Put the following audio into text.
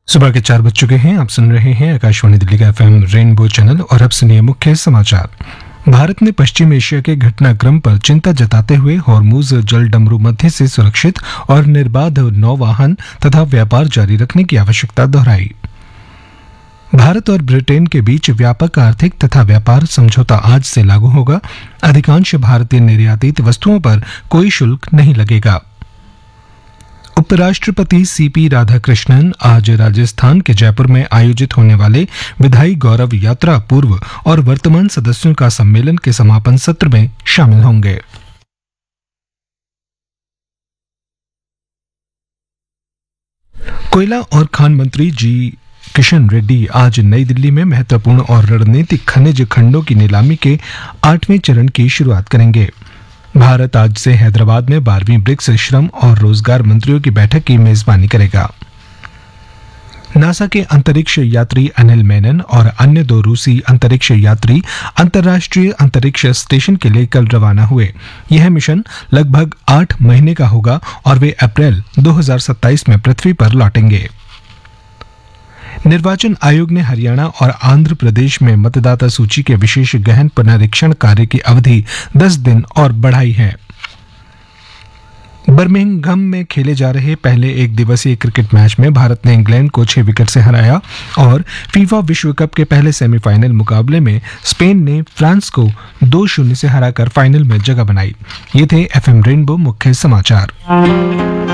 सुबह के 4 बज चुके हैं। आप सुन रहे हैं आकाशवाणी दिल्ली का एफएम रेनबो चैनल और अब सुनिए मुख्य समाचार। भारत ने पश्चिम एशिया के घटनाक्रम पर चिंता जताते हुए हॉर्मुज जल डमरू मध्य से सुरक्षित और निर्बाध नौवाहन तथा व्यापार जारी रखने की आवश्यकता दोहराई। भारत और ब्रिटेन के बीच व्यापक आर्थिक तथा व्यापार समझौता आज से लागू होगा। अधिकांश भारतीय निर्यातित वस्तुओं पर कोई शुल्क नहीं लगेगा। उपराष्ट्रपति सीपी राधाकृष्णन आज राजस्थान के जयपुर में आयोजित होने वाले विधायी गौरव यात्रा पूर्व और वर्तमान सदस्यों का सम्मेलन के समापन सत्र में शामिल होंगे। कोयला और खान मंत्री जी किशन रेड्डी आज नई दिल्ली में महत्वपूर्ण और रणनीतिक खनिज खंडों की नीलामी के 8वें चरण की शुरुआत करेंगे। भारत आज से हैदराबाद में 12वीं ब्रिक्स श्रम और रोजगार मंत्रियों की बैठक की मेजबानी करेगा। नासा के अंतरिक्ष यात्री अनिल मेनन और अन्य 2 रूसी अंतरिक्ष यात्री अंतर्राष्ट्रीय अंतरिक्ष स्टेशन के लिए कल रवाना हुए। यह मिशन लगभग 8 महीने का होगा और वे अप्रैल 2027 में पृथ्वी पर लौटेंगे। निर्वाचन आयोग ने हरियाणा और आंध्र प्रदेश में मतदाता सूची के विशेष गहन पुनरीक्षण कार्य की अवधि 10 दिन और बढ़ाई है। बर्मिंघम में खेले जा रहे पहले एक दिवसीय क्रिकेट मैच में भारत ने इंग्लैंड को 6 विकेट से हराया और फीफा विश्व कप के पहले सेमीफाइनल मुकाबले में स्पेन ने फ्रांस को 2-0 से हराकर फाइनल में जगह बनाई। ये थे एफएम रेनबो मुख्य समाचार।